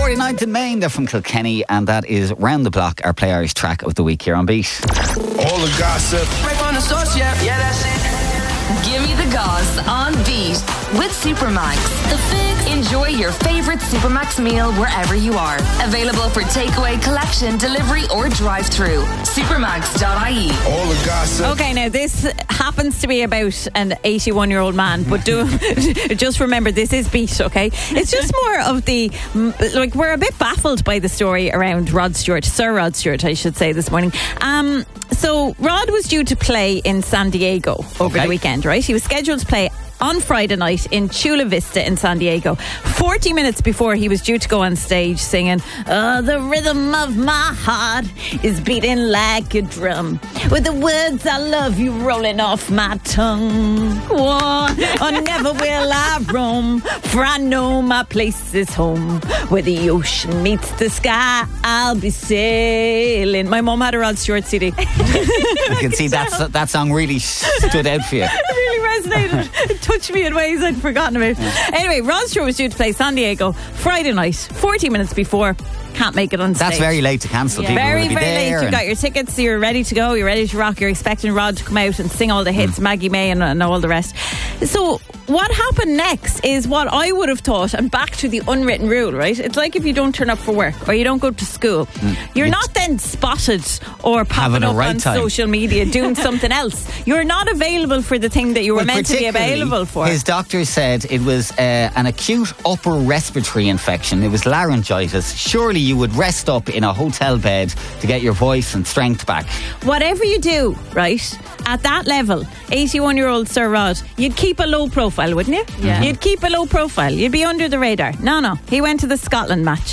49th in Maine, they're from Kilkenny, and that is Round the Block, our Play Irish track of the week here on Beat. All the gossip. Right on the source, yeah, that's it. Give me the goss on Beat with Supermax. The Fix. Enjoy your favorite Supermax meal wherever you are. Available for takeaway, collection, delivery or drive-through. Supermax.ie. All the gossip. Okay, now this happens to be about an 81-year-old man, but just remember this is Beat, okay? It's just more of the, like, we're a bit baffled by the story around Rod Stewart, Sir Rod Stewart, I should say, this morning. So Rod was due to play in San Diego over the weekend, right? He was scheduled to play on Friday night in Chula Vista in San Diego. 40 minutes before he was due to go on stage singing, "Oh, the rhythm of my heart is beating like a drum, with the words I love you rolling off my tongue. Oh, never will I roam, for I know my place is home. Where the ocean meets the sky, I'll be sailing." My mum had a Rod Stewart CD. I can see that song really stood out for you. It really resonated. It touched me in ways I'd forgotten about. Anyway, Rod Stewart was due to play San Diego Friday night, 40 minutes before. Can't make it on stage. That's very late to cancel. People very, will be very there late. You got your tickets, you're ready to go, you're ready to rock, you're expecting Rod to come out and sing all the hits, Maggie May and all the rest. So what happened next is what I would have thought, and back to the unwritten rule, right? It's like if you don't turn up for work or you don't go to school, you're not then spotted or popping up on social media doing something else. You're not available for the thing that you were meant to be available for. His doctor said it was an acute upper respiratory infection. It was laryngitis. Surely you would rest up in a hotel bed to get your voice and strength back. Whatever you do, right, at that level, 81-year-old Sir Rod, you'd keep a low profile, wouldn't you? Yeah. You'd keep a low profile. You'd be under the radar. No. He went to the Scotland match.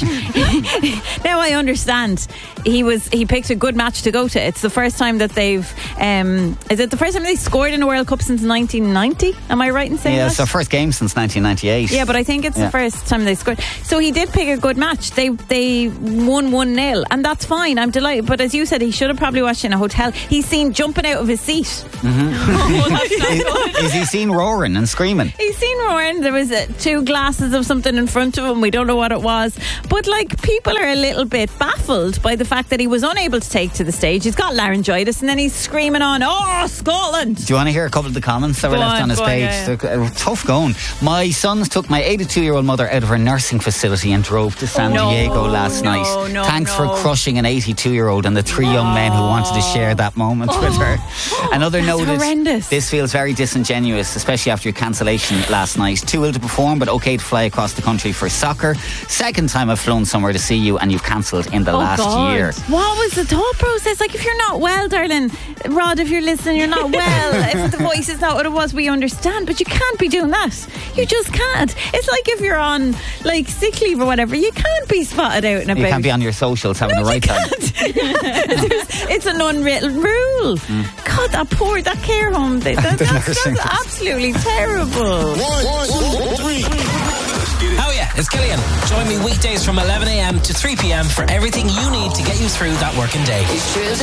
Now I understand. He picked a good match to go to. It's the first time that they've... is it the first time they scored in a World Cup since 1990? Am I right in saying that? Yeah, it's their first game since 1998. Yeah, but I think it's the first time they scored. So he did pick a good match. They won 1-0, and that's fine. I'm delighted. But as you said, he should have probably watched in a hotel. He's seen jumping out of his seat. Is he seen roaring and screaming? He's seen roaring. There was 2 glasses of something in front of him. We don't know what it was. But like, people are a little bit baffled by the fact that he was unable to take to the stage. He's got laryngitis, and then he's screaming on, "Oh, Scotland!" Do you want to hear a couple of the comments that were left on his page? Yeah. Tough going. "My sons took my 82-year-old mother out of her nursing facility and drove to San Diego last night. Thanks for crushing an 82-year-old and the 3 young men who wanted to share that moment with her." Another note is, "This feels very disingenuous, especially after your cancellation last night. Too ill to perform, but okay to fly across the country for soccer. Second time I've flown somewhere to see you and you've cancelled in the last year." What was the thought process? Like, if you're not well, darling, Rod, if you're listening, you're not well. If the voice is not what it was, we understand, but you can't be doing that. You just can't. It's like if you're on, like, sick leave or whatever, you can't be spotted out and about. You can't be on your socials having the right time. It's an unwritten rule. God, that care home, that's absolutely terrible. 1, 2, 3. Oh yeah, it's Killian. Join me weekdays from 11 a.m. to 3 p.m. for everything you need to get you through that working day.